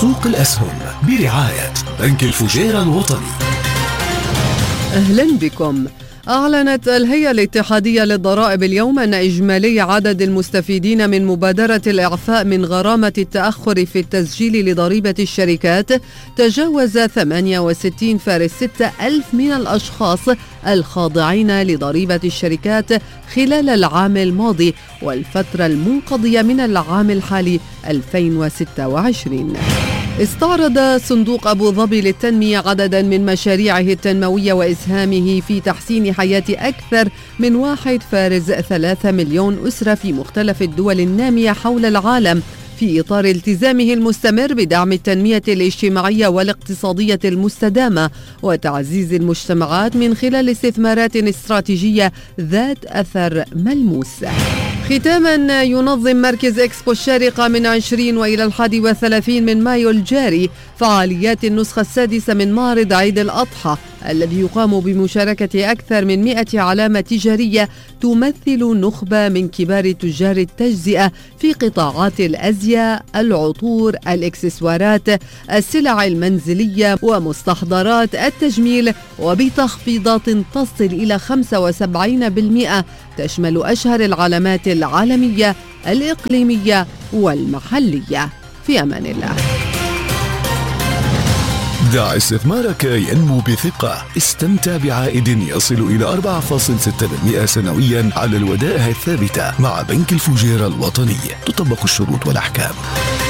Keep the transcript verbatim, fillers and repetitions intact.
سوق الأسهم برعاية بنك الفجيرة الوطني. أهلا بكم. أعلنت الهيئة الاتحادية للضرائب اليوم أن إجمالي عدد المستفيدين من مبادرة الإعفاء من غرامة التأخر في التسجيل لضريبة الشركات تجاوز ثمانية وستين فاصلة ستة ألف من الأشخاص الخاضعين لضريبة الشركات خلال العام الماضي والفترة المنقضية من العام الحالي ألفين وستة وعشرين. استعرض صندوق أبو ظبي للتنمية عددا من مشاريعه التنموية وإسهامه في تحسين حياة أكثر من واحد فاصلة ثلاثة مليون أسرة في مختلف الدول النامية حول العالم في إطار التزامه المستمر بدعم التنمية الاجتماعية والاقتصادية المستدامة وتعزيز المجتمعات من خلال استثمارات استراتيجية ذات أثر ملموس. ختاما، ينظم مركز إكسبو الشارقة من عشرين وإلى الحادي والثلاثين من مايو الجاري فعاليات النسخة السادسة من معرض عيد الأضحى الذي يقام بمشاركة أكثر من مئة علامة تجارية تمثل نخبة من كبار تجار التجزئة في قطاعات الأزياء، العطور، الإكسسوارات، السلع المنزلية ومستحضرات التجميل، وبتخفيضات تصل إلى خمسة وسبعين بالمئة تشمل أشهر العلامات العالمية الإقليمية والمحلية. في أمان الله. دع استثمارك ينمو بثقة. استمتع بعائد يصل إلى أربعة فاصلة ستة بالمئة سنويا على الودائع الثابتة مع بنك الفجيرة الوطني. تطبق الشروط والأحكام.